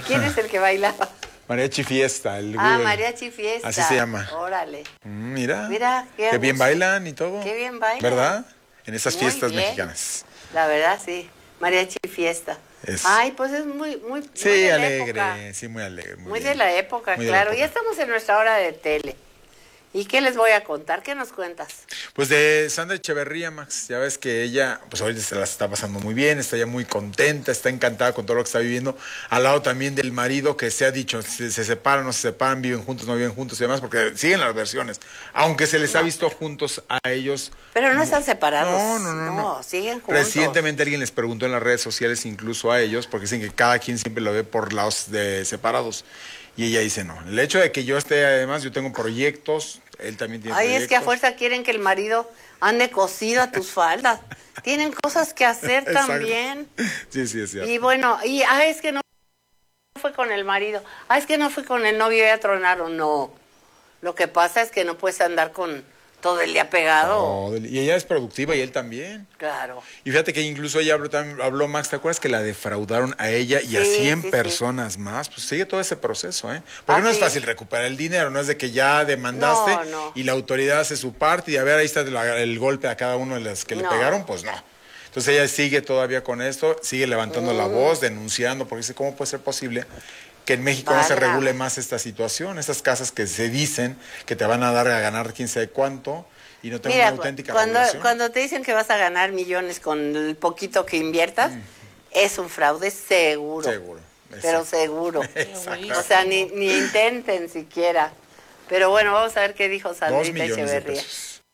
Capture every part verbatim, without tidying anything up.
¿Quién es el que bailaba? Mariachi Fiesta. El Ah, güey. Mariachi Fiesta. Así se llama. Órale. Mm, mira. Mira, qué, qué bien bailan y todo. Qué bien bailan. ¿Verdad? En esas Muy fiestas bien. mexicanas. La verdad, sí. Mariachi Fiesta. Es... Ay, pues es muy, muy, sí, muy de alegre, la época. sí, muy alegre. Muy, muy bien. de la época, muy claro. la época. Ya estamos en nuestra hora de tele. ¿Y qué les voy a contar? ¿Qué nos cuentas? Pues de Sandra Echeverría, Max. Ya ves que ella, pues ahorita se la está pasando muy bien, está ya muy contenta, está encantada con todo lo que está viviendo. Al lado también del marido, que se ha dicho, se, se separan, no se separan, viven juntos, no viven juntos y demás, porque siguen las versiones. Aunque se les no. ha visto juntos a ellos. Pero no están separados. No, no, no. no. no siguen juntos. Recientemente alguien les preguntó en las redes sociales, incluso a ellos, porque dicen que cada quien siempre lo ve por lados de separados. Y ella dice, no, el hecho de que yo esté, además, yo tengo proyectos, él también tiene Ay, proyectos. es que a fuerza quieren que el marido ande cosido a tus faldas. Tienen cosas que hacer también. Sí, sí, es cierto. Y bueno, y ah, es que no fue con el marido. Ah, es que no fue con el novio, ya tronaron. No, lo que pasa es que no puedes andar con todo el día pegado. No, y ella es productiva y él también. Claro. Y fíjate que incluso ella habló, también, habló Max, ¿te acuerdas que la defraudaron a ella y sí, a cien sí, personas sí. más? Pues sigue todo ese proceso, ¿eh? Porque ah, no es sí. fácil recuperar el dinero, no es de que ya demandaste no, no. y la autoridad hace su parte y a ver, ahí está el, el golpe a cada uno de los que no. le pegaron, pues no. Entonces ella sigue todavía con esto, sigue levantando mm. la voz, denunciando, porque dice, ¿cómo puede ser posible que en México Valga. no se regule más esta situación? Estas casas que se dicen que te van a dar a ganar quién sabe cuánto, y no tengo Mira, una auténtica cuando, regulación. cuando te dicen que vas a ganar millones con el poquito que inviertas, mm. es un fraude seguro. Seguro. Pero seguro. Exacto. O sea, ni, ni intenten siquiera. Pero bueno, vamos a ver qué dijo Sandrita Echeverría.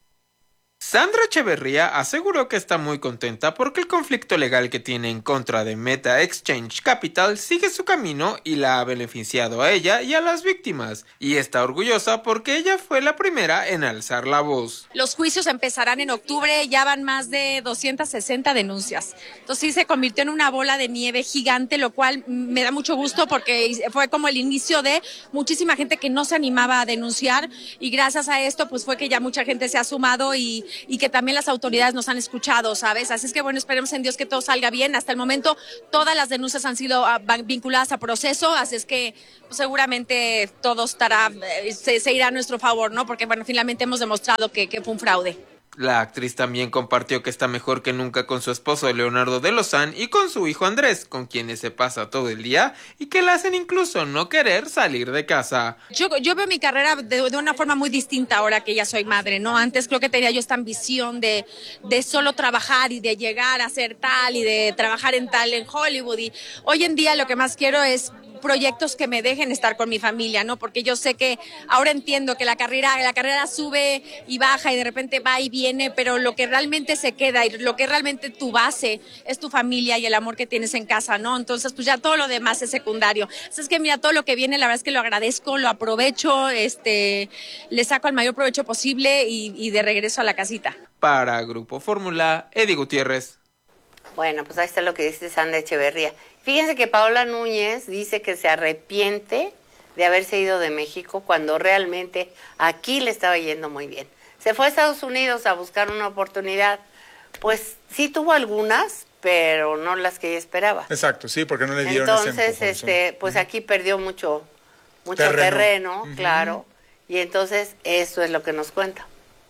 Sandra Echeverría aseguró que está muy contenta porque el conflicto legal que tiene en contra de Meta Exchange Capital sigue su camino y la ha beneficiado a ella y a las víctimas. Y está orgullosa porque ella fue la primera en alzar la voz. Los juicios empezarán en octubre, ya van más de doscientas sesenta denuncias. Entonces sí se convirtió en una bola de nieve gigante, lo cual me da mucho gusto porque fue como el inicio de muchísima gente que no se animaba a denunciar y gracias a esto pues fue que ya mucha gente se ha sumado y y que también las autoridades nos han escuchado, ¿sabes? Así es que, bueno, esperemos en Dios que todo salga bien. Hasta el momento, todas las denuncias han sido uh, vinculadas a proceso, así es que pues, seguramente todo estará, eh, se, se irá a nuestro favor, ¿no? Porque, bueno, finalmente hemos demostrado que, que fue un fraude. La actriz también compartió que está mejor que nunca con su esposo Leonardo de Lozán y con su hijo Andrés, con quienes se pasa todo el día y que la hacen incluso no querer salir de casa. Yo, yo veo mi carrera de, de una forma muy distinta ahora que ya soy madre, ¿no? Antes creo que tenía yo esta ambición de, de solo trabajar y de llegar a ser tal y de trabajar en tal en Hollywood y hoy en día lo que más quiero es proyectos que me dejen estar con mi familia, ¿no? Porque yo sé que ahora entiendo que la carrera, la carrera sube y baja y de repente va y viene, pero lo que realmente se queda y lo que realmente tu base es tu familia y el amor que tienes en casa, ¿no? Entonces, pues ya todo lo demás es secundario. Así es que mira, todo lo que viene, la verdad es que lo agradezco, lo aprovecho, este, le saco el mayor provecho posible y, y de regreso a la casita. Para Grupo Fórmula, Eddie Gutiérrez. Bueno, pues ahí está lo que dice Sandra Echeverría. Fíjense que Paola Núñez dice que se arrepiente de haberse ido de México cuando realmente aquí le estaba yendo muy bien. Se fue a Estados Unidos a buscar una oportunidad. Pues sí tuvo algunas, pero no las que ella esperaba. Exacto, sí, porque no le dieron Entonces, ese este, pues uh-huh. aquí perdió mucho, mucho terreno, terreno uh-huh. claro. Y entonces eso es lo que nos cuenta.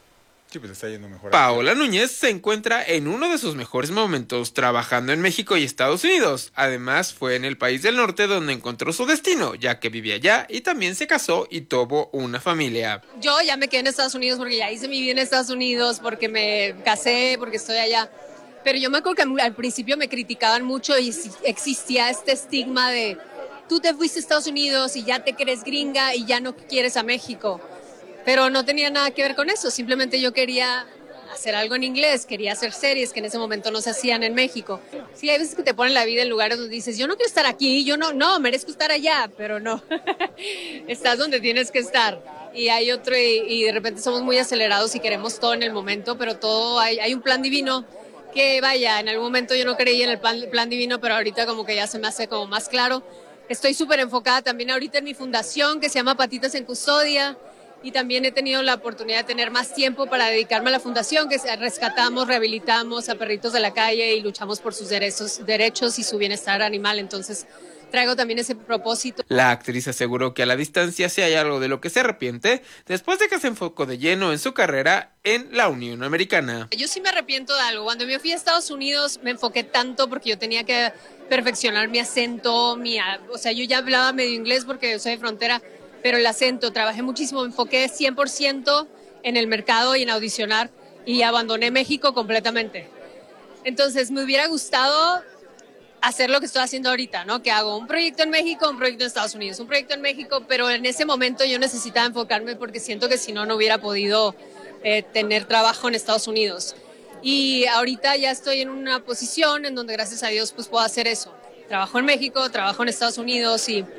Sí, pues está yendo mejor. Paola Núñez se encuentra en uno de sus mejores momentos trabajando en México y Estados Unidos. Además, fue en el país del norte donde encontró su destino, ya que vivía allá y también se casó y tuvo una familia. Yo ya me quedé en Estados Unidos porque ya hice mi vida en Estados Unidos, porque me casé, porque estoy allá. Pero yo me acuerdo que al principio me criticaban mucho y existía este estigma de tú te fuiste a Estados Unidos y ya te crees gringa y ya no quieres a México. Pero no tenía nada que ver con eso, simplemente yo quería hacer algo en inglés, quería hacer series que en ese momento no se hacían en México. Sí, hay veces que te ponen la vida en lugares donde dices, yo no quiero estar aquí, yo no, no, merezco estar allá, pero no, estás donde tienes que estar. Y hay otro, y, y de repente somos muy acelerados y queremos todo en el momento, pero todo, hay, hay un plan divino que vaya, en algún momento yo no creía en el plan, plan divino, pero ahorita como que ya se me hace como más claro. Estoy súper enfocada también ahorita en mi fundación que se llama Patitas en Custodia. Y también he tenido la oportunidad de tener más tiempo para dedicarme a la fundación, que rescatamos, rehabilitamos a perritos de la calle y luchamos por sus derechos, derechos y su bienestar animal. Entonces, traigo también ese propósito. La actriz aseguró que a la distancia sí hay algo de lo que se arrepiente después de que se enfocó de lleno en su carrera en la Unión Americana. Yo sí me arrepiento de algo. Cuando me fui a Estados Unidos me enfoqué tanto porque yo tenía que perfeccionar mi acento, mi, o sea, yo ya hablaba medio inglés porque soy de frontera, pero el acento, trabajé muchísimo, me enfoqué cien por ciento en el mercado y en audicionar y abandoné México completamente. Entonces me hubiera gustado hacer lo que estoy haciendo ahorita, ¿no? Que hago un proyecto en México, un proyecto en Estados Unidos, un proyecto en México, pero en ese momento yo necesitaba enfocarme porque siento que si no, no hubiera podido eh, tener trabajo en Estados Unidos. Y ahorita ya estoy en una posición en donde, gracias a Dios, pues puedo hacer eso. Trabajo en México, trabajo en Estados Unidos y,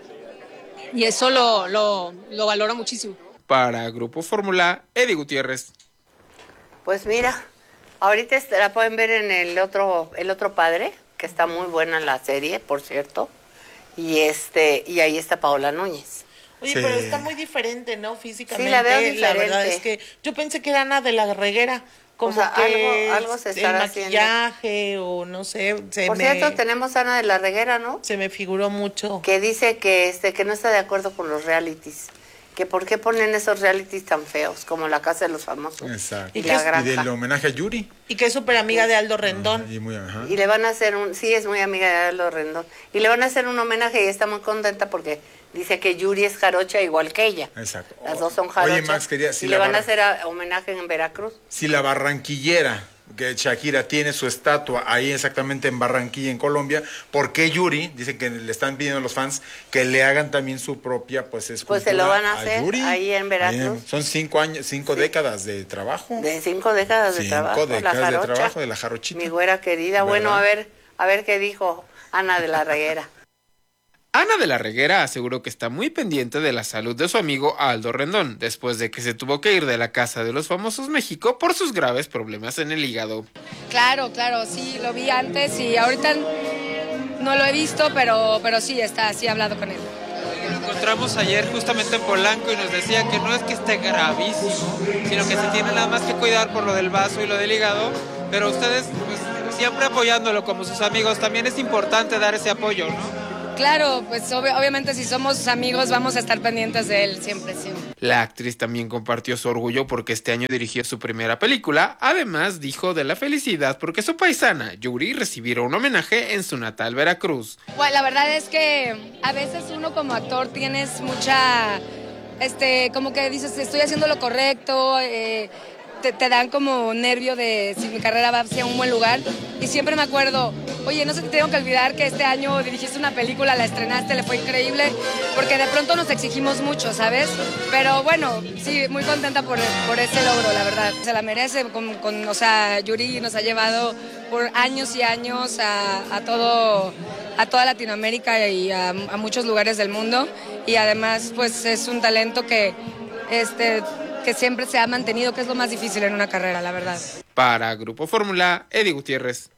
y eso lo, lo, lo valoro muchísimo. Para Grupo Fórmula, Eddie Gutiérrez. Pues mira, ahorita la pueden ver en el otro, el otro padre, que está muy buena la serie, por cierto, y este y ahí está Paola Núñez. Oye, Sí. pero está muy diferente, ¿no? Físicamente. Sí, la veo La diferente. verdad es que yo pensé que era Ana de la Reguera. Como O sea, que algo- algo se el estará maquillaje o no sé, se Por me, cierto, tenemos a Ana de la Reguera, ¿no? se me figuró mucho. Que dice que este que no está de acuerdo con los realities. Que por qué ponen esos realities tan feos, como La Casa de los Famosos. Exacto. Y Y La que- Y Granja. del homenaje a Yuri. Y que es súper amiga de Aldo Rendón. Y muy, ajá. Y le van a hacer un, sí, es muy amiga de Aldo Rendón. Y le van a hacer un homenaje y está muy contenta porque dice que Yuri es jarocha igual que ella. Exacto. Las dos son jarochas. Oye, Max, quería, si y la le van a bar- hacer a- homenaje en Veracruz. si la barranquillera, que Shakira tiene su estatua ahí exactamente en Barranquilla, en Colombia, ¿por qué Yuri? Dicen que le están pidiendo los fans que le hagan también su propia, pues, escultura Pues se lo van a hacer Yuri. ahí en Veracruz. son cinco años, cinco décadas de trabajo. De cinco décadas de Cinco trabajo. décadas la de jarocha, trabajo de la jarochita. Mi güera querida. Bueno, ¿Verdad? a ver, a ver qué dijo Ana de la Reguera. Ana de la Reguera aseguró que está muy pendiente de la salud de su amigo Aldo Rendón, después de que se tuvo que ir de la Casa de los Famosos México por sus graves problemas en el hígado. Claro, claro, sí, lo vi antes y ahorita no lo he visto, pero, pero sí está, sí he hablado con él. Lo encontramos ayer justamente en Polanco y nos decía que no es que esté gravísimo, sino que se tiene nada más que cuidar por lo del vaso y lo del hígado, pero ustedes pues siempre apoyándolo como sus amigos, también es importante dar ese apoyo, ¿no? Claro, pues ob- obviamente si somos amigos vamos a estar pendientes de él siempre, sí. La actriz también compartió su orgullo porque este año dirigió su primera película. Además, dijo de la felicidad porque su paisana, Yuri, recibiera un homenaje en su natal Veracruz. Bueno, la verdad es que a veces uno como actor tienes mucha, este, como que dices, estoy haciendo lo correcto, eh, te, te dan como nervio de si mi carrera va hacia un buen lugar. Y siempre me acuerdo, oye, no se te tengo que olvidar que este año dirigiste una película, la estrenaste, le fue increíble, porque de pronto nos exigimos mucho, ¿sabes? Pero bueno, sí, muy contenta por, por ese logro, la verdad. Se la merece, con, con, o sea, Yuri nos ha llevado por años y años a, a todo, a toda Latinoamérica y a, a muchos lugares del mundo, y además pues es un talento que, este, que siempre se ha mantenido, que es lo más difícil en una carrera, la verdad. Para Grupo Fórmula, Eddie Gutiérrez.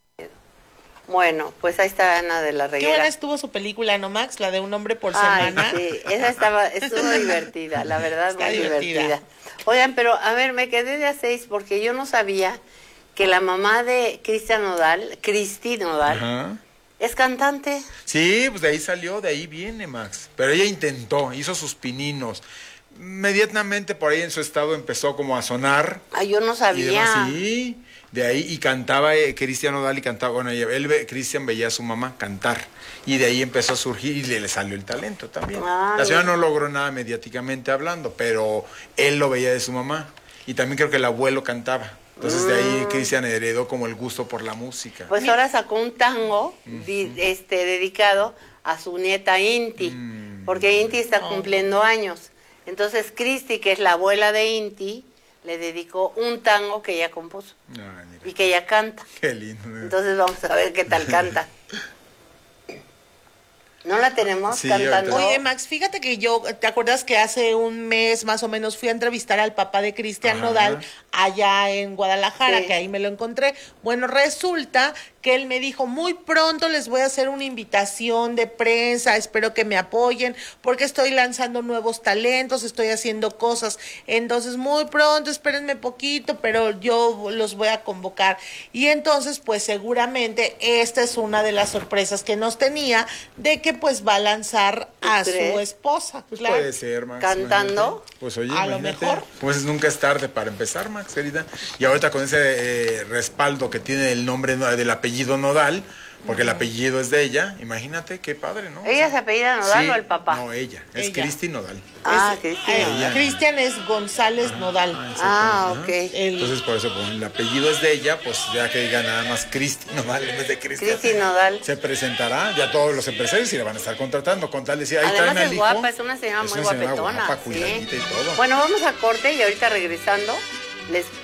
Bueno, pues ahí está Ana de la Qué buena Reguera. estuvo su película, ¿no, Max? La de Un hombre por Ay, semana. sí, esa estaba, estuvo divertida, la verdad, Está muy divertida. divertida. Oigan, pero a ver, me quedé de a seis porque yo no sabía que la mamá de Cristian Nodal, Cristi Nodal, Ajá. es cantante. Sí, pues de ahí salió, de ahí viene, Max. Pero ella intentó, hizo sus pininos. Inmediatamente por ahí en su estado empezó como a sonar. Ay, yo no Y sabía. demás, sí, de ahí, y cantaba eh, Cristian Nodal y cantaba, bueno, ella- él, ve- Cristian veía a su mamá cantar, y de ahí empezó a surgir y le, le salió el talento también. Ah, la señora bien. no logró nada mediáticamente hablando, pero él lo veía de su mamá, y también creo que el abuelo cantaba. Entonces de ahí Cristian heredó como el gusto por la música. Pues ahora sacó un tango di- este, dedicado a su nieta Inti, Mm. porque Inti está cumpliendo años. Entonces Cristi, que es la abuela de Inti, le dedicó un tango que ella compuso Ay, mira, y que ella canta. qué lindo. Entonces vamos a ver qué tal canta. ¿No la tenemos Sí, cantando? ahorita. Oye, Max, fíjate que yo, ¿te acuerdas que hace un mes más o menos fui a entrevistar al papá de Cristian Ajá. Nodal allá en Guadalajara, Sí. que ahí me lo encontré? Bueno, resulta que él me dijo, muy pronto les voy a hacer una invitación de prensa, espero que me apoyen, porque estoy lanzando nuevos talentos, estoy haciendo cosas, entonces muy pronto, espérenme poquito, pero yo los voy a convocar. Y entonces, pues seguramente esta es una de las sorpresas que nos tenía, de que pues va a lanzar a su esposa. Pues claro. puede ser, Max. ¿Cantando? Imagínate. Pues oye, A lo imagínate. mejor. Pues nunca es tarde para empezar, Max, querida. Y ahorita con ese eh, respaldo que tiene el nombre no- del apellido Nodal, porque el apellido es de ella, imagínate, qué padre, ¿no? ¿Ella se apellida Nodal Sí, o el papá? No, ella, es Ella. Cristi Nodal. Ah, Es- Cristina. eh, Ella. Cristian es González Nodal. Ah, Ajá. ok. El- Entonces, por eso, como el apellido es de ella, pues ya que diga nada más Cristi Nodal en vez de Cristian. Cristi Nodal. Se presentará, ya todos los empresarios y la van a estar contratando, con tal de decir, ahí Además traen al es hijo. guapa, es una señora Es muy una señora guapetona. guapa, sí. cuidadita y todo. Bueno, vamos a corte y ahorita regresando les